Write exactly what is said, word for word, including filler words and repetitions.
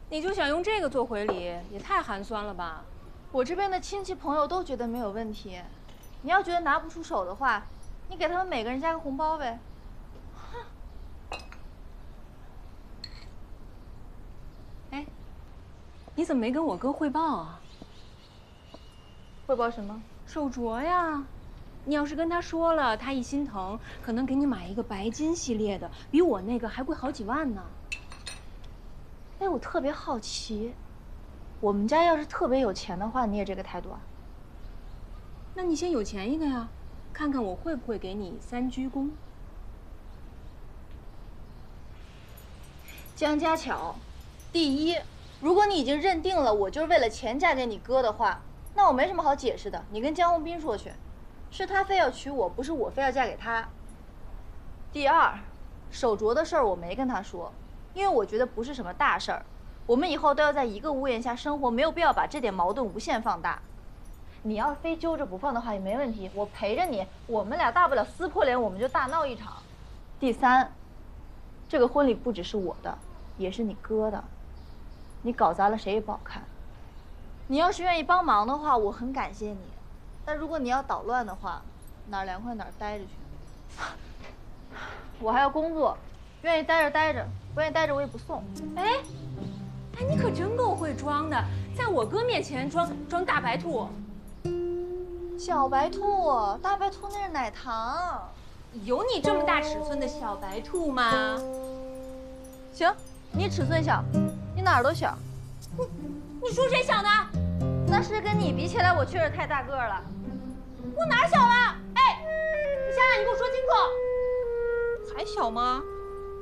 你就想用这个做回礼，也太寒酸了吧？ 我这边的亲戚朋友都觉得没有问题，你要觉得拿不出手的话，你给他们每个人加个红包呗。哼。 哎，你怎么没跟我哥汇报啊？ 汇报什么？ 手镯呀。 你要是跟他说了，他一心疼，可能给你买一个白金系列的，比我那个还贵好几万呢。 哎，我特别好奇，我们家要是特别有钱的话，你也这个态度啊？ 那你先有钱一个呀，看看我会不会给你三鞠躬。 江家巧，第一，如果你已经认定了我就是为了钱嫁给你哥的话，那我没什么好解释的，你跟江宏斌说去。 是他非要娶我，不是我非要嫁给他。第二，手镯的事儿我没跟他说，因为我觉得不是什么大事儿，我们以后都要在一个屋檐下生活，没有必要把这点矛盾无限放大。你要非揪着不放的话也没问题，我陪着你，我们俩大不了撕破脸，我们就大闹一场。第三，这个婚礼不只是我的，也是你哥的，你搞砸了谁也不好看。你要是愿意帮忙的话，我很感谢你。 但如果你要捣乱的话，哪儿凉快哪儿待着去。我还要工作，愿意待着待着，不愿意待着我也不送。 哎，哎，你可真够会装的，在我哥面前装装大白兔。 小白兔，大白兔那是奶糖。 有你这么大尺寸的小白兔吗？ 行，你尺寸小，你哪儿都小。 你你说谁小呢？ 那是跟你比起来，我确实太大个了。 我哪儿小了？哎，你想想，你给我说清楚。还小吗？